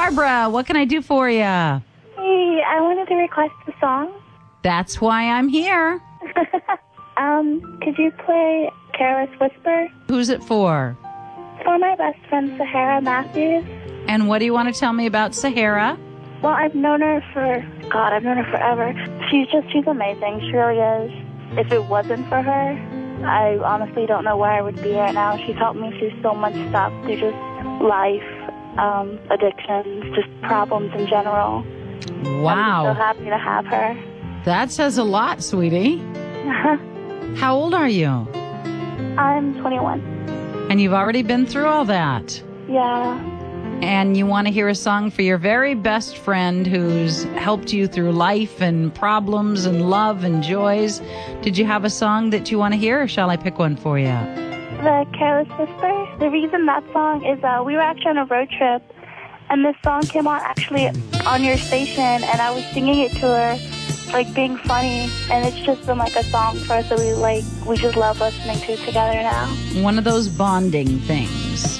Barbara, what can I do for you? Hey, I wanted to request a song. That's why I'm here. Could you play Careless Whisper? Who's it for? For my best friend, Sahara Matthews. And what do you want to tell me about Sahara? Well, I've known her forever. She's amazing. She really is. If it wasn't for her, I honestly don't know where I would be right now. She's helped me through so much stuff, through just life, addictions, just problems in general. Wow. I'm so happy to have her. That says a lot, sweetie. How old are you? I'm 21. And you've already been through all that. Yeah. And you want to hear a song for your very best friend who's helped you through life and problems and love and joys. Did you have a song that you want to hear, or shall I pick one for you? The Careless Whisper. The reason that song is we were actually on a road trip, and this song came on actually on your station, and I was singing it to her, like being funny, and it's just been like a song for us that we just love listening to together now. One of those bonding things.